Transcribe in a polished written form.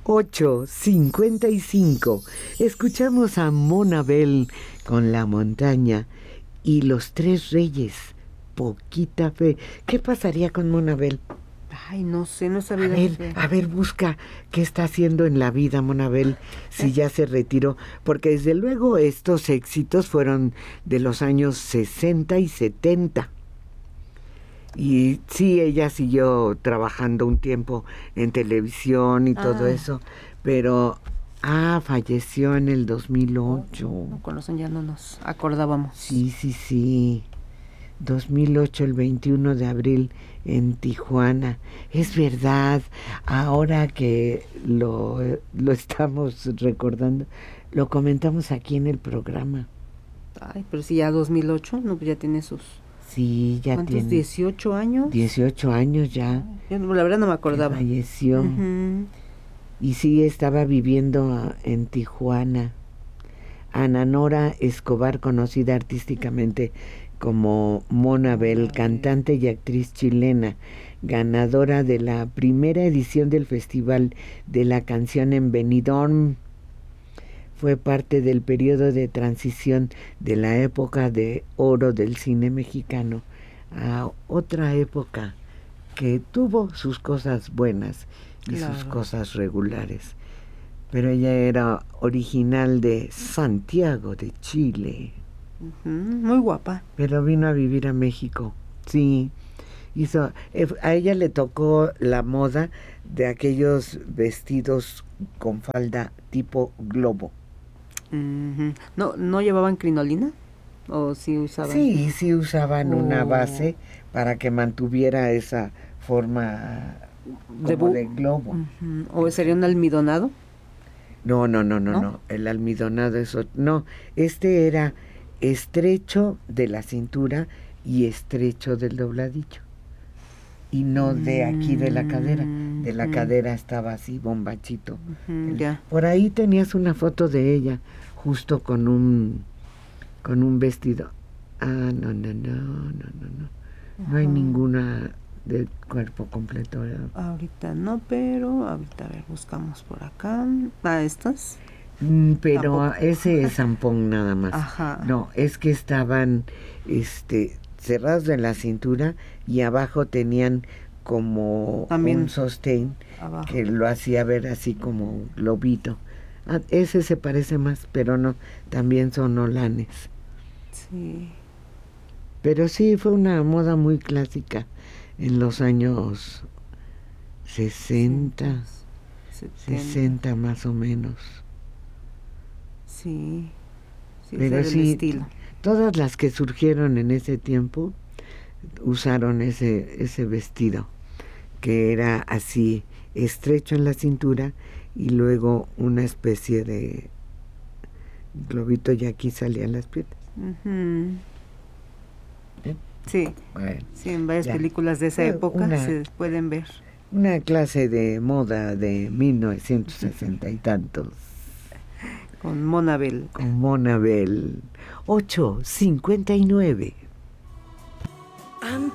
8:55. Escuchamos a Monabel con La Montaña y Los Tres Reyes, Poquita Fe. ¿Qué pasaría con Monabel? Ay, no sé, no sabía. A ver, busca qué está haciendo en la vida Monabel, si ya se retiró, porque desde luego estos éxitos fueron de los años 60 y 70. Y sí, ella siguió trabajando un tiempo en televisión y todo eso, pero falleció en el 2008. No, con razón ya no nos acordábamos. Sí. 2008, el 21 de abril en Tijuana. Es verdad, ahora que lo estamos recordando, lo comentamos aquí en el programa. Ay, pero si ya 2008, no, pues ya tiene sus... Sí, ya ¿cuántos? tiene 18 años. 18 años ya. Yo, la verdad no me acordaba. Falleció. Y sí, estaba viviendo en Tijuana. Ana Nora Escobar, conocida artísticamente como Monabel, cantante y actriz chilena, ganadora de la primera edición del Festival de la Canción en Benidorm. Fue parte del periodo de transición de la época de oro del cine mexicano a otra época que tuvo sus cosas buenas y sus cosas regulares. Pero ella era original de Santiago de Chile. Muy guapa. Pero vino a vivir a México. Sí, a ella le tocó la moda de aquellos vestidos con falda tipo globo. ¿No llevaban crinolina? ¿O sí usaban? Sí usaban una base para que mantuviera esa forma como de globo. ¿O sería un almidonado? No. El almidonado es otro. No, este era estrecho de la cintura y estrecho del dobladillo. Y no de aquí de la cadera. De la cadera estaba así, bombachito. Ya. Por ahí tenías una foto de ella, justo con un vestido. No. No hay ninguna de cuerpo completo, ¿verdad? Ahorita no, pero ahorita a ver, buscamos por acá. ¿Estas? Pero Tampoco. ese es zampón nada más. Ajá. No, es que estaban cerrados de la cintura y abajo tenían como también un sostén abajo, que lo hacía ver así como globito. Ese se parece más, pero no, también son holanes. Sí. Pero sí, fue una moda muy clásica en los años 60, 60 más o menos. Sí, pero sí, estilo. Todas las que surgieron en ese tiempo usaron ese vestido, que era así, estrecho en la cintura y luego una especie de globito y aquí salían las piernas. Sí, bueno, sí, en varias películas de esa época se pueden ver. Una clase de moda de 1960 y tantos. Con Monabel. 8:59.